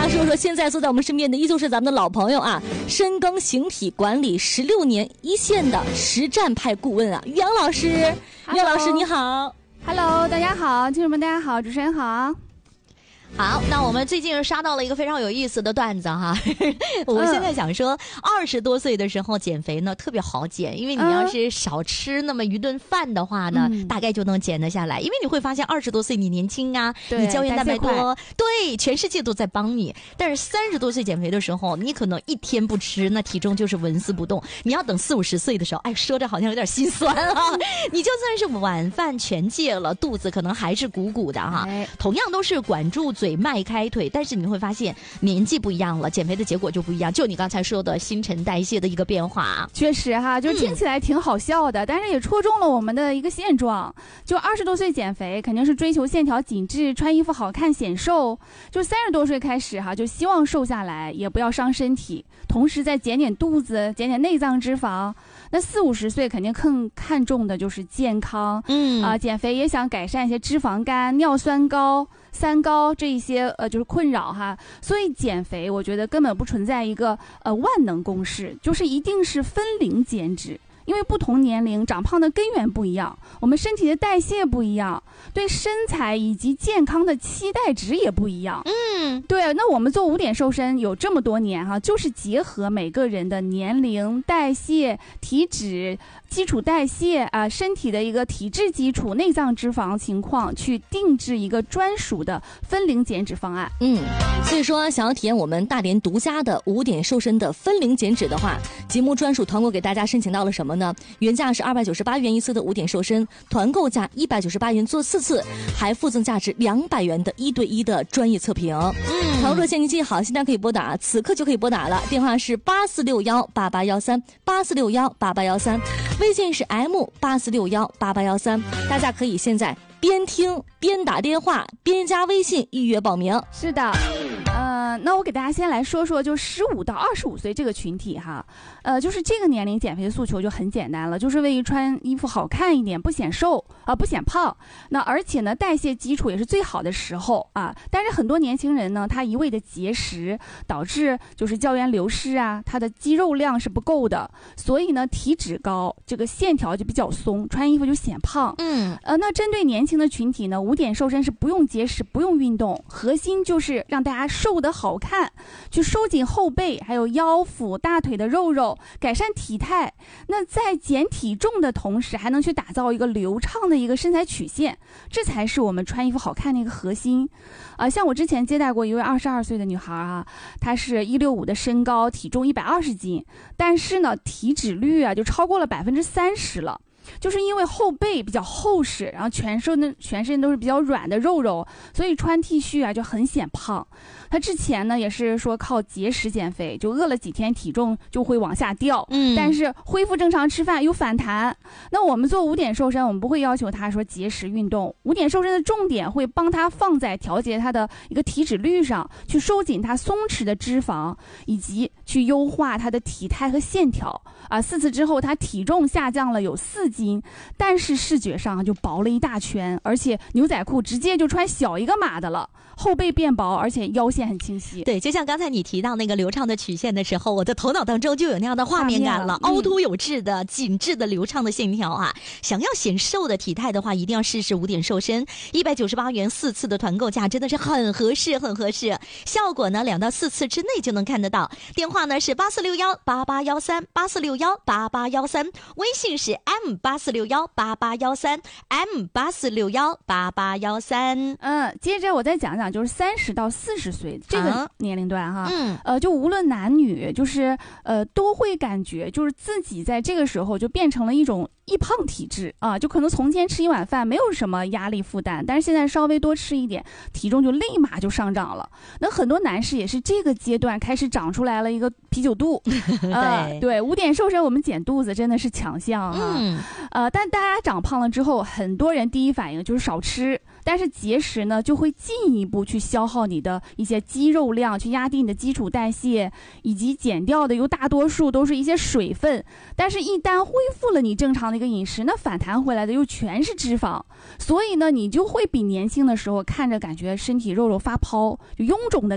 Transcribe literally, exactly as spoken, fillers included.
话说说，现在坐在我们身边的依旧是咱们的老朋友啊，深耕形体管理十六年一线的实战派顾问啊，于洋老师。于洋老师你好。 Hello， 大家好，听众们大家好，主持人好。 好，那我们最近刷到了一个非常有意思的段子哈，我们现在想说，二十多岁的时候减肥呢特别好减，因为你要是少吃那么一顿饭的话呢，嗯、大概就能减得下来。因为你会发现，二十多岁你年轻啊，你胶原蛋白多，对，全世界都在帮你。但是三十多岁减肥的时候，你可能一天不吃，那体重就是纹丝不动。你要等四五十岁的时候，哎，说着好像有点心酸啊。你就算是晚饭全戒了，肚子可能还是鼓鼓的哈。哎、同样都是管住嘴迈开腿，但是你会发现年纪不一样了，减肥的结果就不一样。就你刚才说的新陈代谢的一个变化， 确实哈，就听起来挺好笑的，嗯、但是也戳中了我们的一个现状。就二十多岁减肥，肯定是追求线条紧致，穿衣服好看显瘦。就三十多岁开始哈，就希望瘦下来，也不要伤身体，同时再减点肚子，减点内脏脂肪。那四五十岁肯定更看重的就是健康，嗯啊、呃，减肥也想改善一些脂肪肝、尿酸高、三高这一些呃就是困扰哈，所以减肥我觉得根本不存在一个呃万能公式，就是一定是分龄减脂。因为不同年龄长胖的根源不一样，我们身体的代谢不一样，对身材以及健康的期待值也不一样。嗯，对，那我们做五点瘦身有这么多年哈，就是结合每个人的年龄、代谢、体脂、基础代谢啊、呃，身体的一个体质基础、内脏脂肪情况，去定制一个专属的分龄减脂方案。 嗯，所以说想要体验我们大连独家的五点瘦身的分龄减脂的话，节目专属团购给大家申请到了什么呢？原价是二百九十八元一次的五点瘦身，团购价一百九十八元做四次，还附赠价值两百元的一对一的专业测评。嗯，团购热线你记好，现在可以拨打，此刻就可以拨打了，电话是八四六幺八八幺三八四六幺八八幺三，微信是 M 八四六幺八八幺三，大家可以现在边听边打电话边加微信预约报名。 是的。呃，那我给大家先来说说，就十五到二十五岁这个群体哈，呃，就是这个年龄减肥的诉求就很简单了，就是为穿衣服好看一点，不显瘦啊、呃，不显胖。那而且呢，代谢基础也是最好的时候啊。但是很多年轻人呢，他一味的节食，导致就是胶原流失啊，他的肌肉量是不够的，所以呢，体脂高，这个线条就比较松，穿衣服就显胖。嗯，呃，那针对年轻的群体呢，五点瘦身是不用节食，不用运动，核心就是让大家瘦得好看，去收紧后背还有腰腹大腿的肉肉，改善体态。那在减体重的同时，还能去打造一个流畅的一个身材曲线，这才是我们穿衣服好看的一个核心啊、呃！像我之前接待过一位二十二岁的女孩啊，她是一六五的身高，体重一百二十斤，但是呢体脂率啊就超过了百分之三十了。就是因为后背比较厚实，然后全身的全身都是比较软的肉肉，所以穿 T 恤啊就很显胖。他之前呢也是说靠节食减肥，就饿了几天体重就会往下掉，嗯，但是恢复正常吃饭又反弹。那我们做五点瘦身，我们不会要求他说节食运动，五点瘦身的重点会帮他放在调节他的一个体脂率上，去收紧他松弛的脂肪，以及去优化他的体态和线条啊。四次之后，他体重下降了有四斤，但是视觉上就薄了一大圈，而且牛仔裤直接就穿小一个码的了，后背变薄，而且腰线很清晰。 对，就像刚才你提到那个流畅的曲线的时候，我的头脑当中就有那样的画面感了，了凹凸有致的、紧致的、流畅的线条啊！想要显瘦的体态的话，一定要试试五点瘦身，一百九十八元四次的团购价真的是很合适，很合适。效果呢，两到四次之内就能看得到。电话呢是八四六幺八八幺三八四六幺八八幺三，微信是 M 八四六幺八八幺三 M 八四六幺八八幺三。 嗯，接着我再讲讲，就是三十到四十岁这个年龄段哈，嗯，呃，就无论男女，就是呃都会感觉就是自己在这个时候就变成了一种易胖体质啊，就可能从前吃一碗饭没有什么压力负担，但是现在稍微多吃一点，体重就立马就上涨了。那很多男士也是这个阶段开始长出来了一个啤酒肚，呃、对对，五点瘦身我们减肚子真的是强项啊，嗯，呃，但大家长胖了之后，很多人第一反应就是少吃，但是节食呢就会进一步去消耗你的一些肌肉量，去压低你的基础代谢，以及减掉的有大多数都是一些水分，但是一旦恢复了你正常的一个饮食，那反弹回来的又全是脂肪，所以呢你就会比年轻的时候看着感觉身体肉肉发泡，就臃肿的